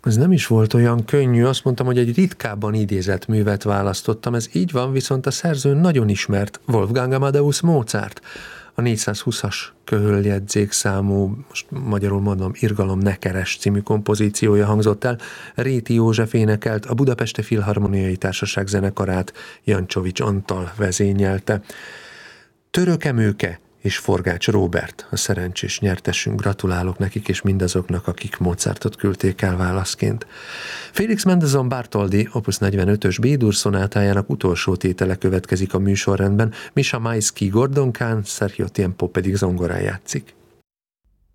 Ez nem is volt olyan könnyű, azt mondtam, hogy egy ritkábban idézett művet választottam, ez így van, viszont a szerző nagyon ismert, Wolfgang Amadeus Mozart. A 420-as köhöljegyzékszámú, most magyarul mondom, Irgalom ne keres című kompozíciója hangzott el, Réti József énekelt, a Budapesti Filharmoniai Társaság zenekarát Jancsovics Antal vezényelte. Török Emőke és Forgács Róbert, a szerencsés nyertesünk, gratulálok nekik és mindazoknak, akik Mozartot küldték el válaszként. Félix Mendelssohn Bartholdy Opus 45-ös B-dur szonátájának utolsó tétele következik a műsorrendben, Misha Maisky Gordon Khan, Sergio Tiempo pedig zongorán játszik.